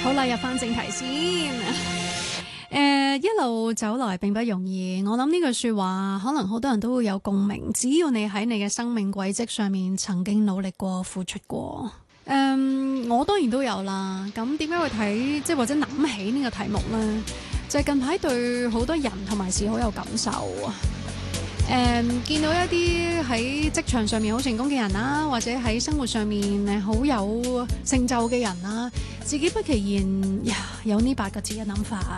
好啦，入翻正題先。一路走來並不容易，我諗呢句說話可能好多人都會有共鳴。只要你喺你嘅生命軌跡上面曾經努力過、付出過，我當然都有啦。咁點解會睇即係或者諗起呢個題目呢？就係近排對好多人同埋事好有感受啊！見到一啲喺職場上面好成功嘅人啦，或者喺生活上面好有成就嘅人啦，自己不其然有呢8個字嘅諗法。